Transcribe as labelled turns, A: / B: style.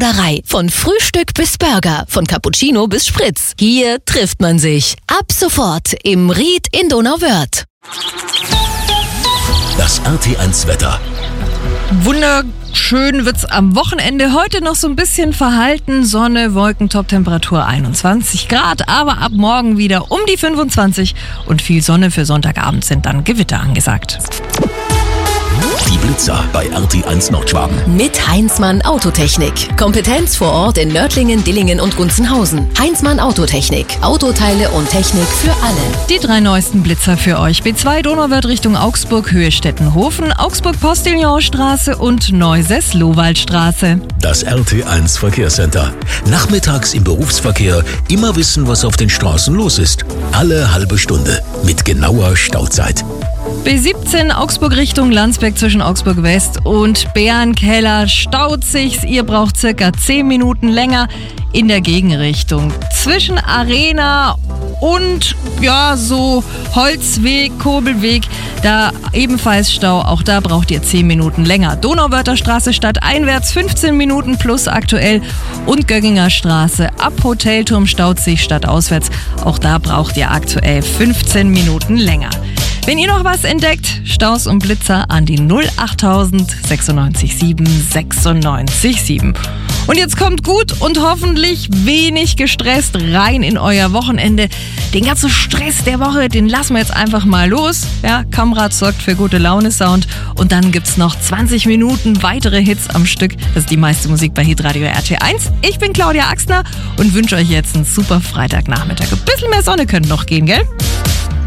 A: Knallerei. Von Frühstück bis Burger, von Cappuccino bis Spritz. Hier trifft man sich. Ab sofort im Ried in Donauwörth.
B: Das RT1-Wetter.
C: Wunderschön wird's am Wochenende. Heute noch so ein bisschen verhalten. Sonne, Wolken, Top-Temperatur 21 Grad. Aber ab morgen wieder um die 25 und viel Sonne. Für Sonntagabend sind dann Gewitter angesagt.
B: Die Blitzer bei RT1 Nordschwaben.
A: Mit Heinzmann Autotechnik. Kompetenz vor Ort in Nördlingen, Dillingen und Gunzenhausen. Heinzmann Autotechnik. Autoteile und Technik für alle.
C: Die 3 neuesten Blitzer für euch. B2 Donauwörth Richtung Augsburg, Höhe Stettenhofen, Augsburg-Postillonstraße und Neuses-Lowaldstraße.
B: Das RT1 Verkehrscenter. Nachmittags im Berufsverkehr immer wissen, was auf den Straßen los ist. Alle halbe Stunde mit genauer Stauzeit.
C: B17 Augsburg Richtung Landsberg zwischen Augsburg West und Bärenkeller staut sich's. Ihr braucht circa 10 Minuten länger in der Gegenrichtung. Zwischen Arena und so Holzweg, Kobelweg, da ebenfalls Stau. Auch da braucht ihr 10 Minuten länger. Donauwörther Straße stadteinwärts 15 Minuten plus aktuell und Gögginger Straße ab Hotelturm staut sich stadtauswärts. Auch da braucht ihr aktuell 15 Minuten länger. Wenn ihr noch was entdeckt, Staus und Blitzer an die 08000 96 7 96 7. Und jetzt kommt gut und hoffentlich wenig gestresst rein in euer Wochenende. Den ganzen Stress der Woche, den lassen wir jetzt einfach mal los. Ja, Kamrad sorgt für gute Laune-Sound. Und dann gibt's noch 20 Minuten weitere Hits am Stück. Das ist die meiste Musik bei Hitradio RT1. Ich bin Claudia Axner und wünsche euch jetzt einen super Freitagnachmittag. Ein bisschen mehr Sonne könnte noch gehen, gell?